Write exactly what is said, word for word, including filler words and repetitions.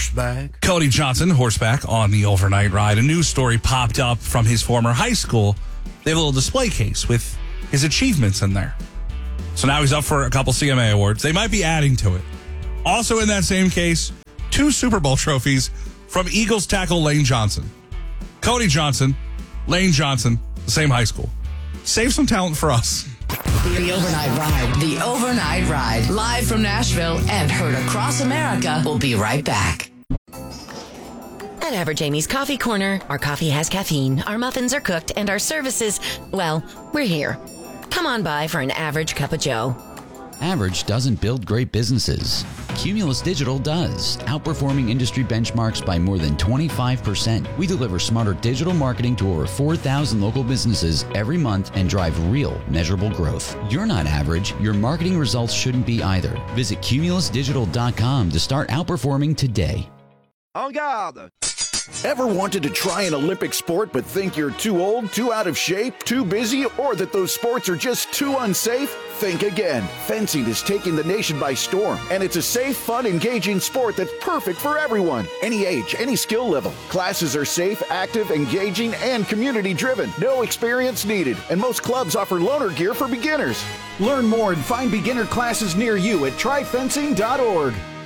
horseback. Cody Johnson, horseback on the overnight ride. A news story popped up from his former high school. They have a little display case with his achievements in there. So now he's up for a couple C M A awards. They might be adding to it. Also in that same case, two Super Bowl trophies from Eagles tackle Lane Johnson. Cody Johnson, Lane Johnson, the same high school. Save some talent for us. The Overnight Ride. The Overnight Ride. Live from Nashville and heard across America. We'll be right back. At Average Amy's Coffee Corner, our coffee has caffeine, our muffins are cooked, and our services, well, we're here. Come on by for an average cup of joe. Average doesn't build great businesses. Cumulus Digital does, outperforming industry benchmarks by more than twenty-five percent. We deliver smarter digital marketing to over four thousand local businesses every month and drive real, measurable growth. You're not average. Your marketing results shouldn't be either. Visit cumulus digital dot com to start outperforming today. En garde! Ever wanted to try an Olympic sport but think you're too old, too out of shape, too busy, or that those sports are just too unsafe? Think again. Fencing is taking the nation by storm, and it's a safe, fun, engaging sport that's perfect for everyone. Any age, any skill level. Classes are safe, active, engaging, and community-driven. No experience needed, and most clubs offer loaner gear for beginners. Learn more and find beginner classes near you at try fencing dot org.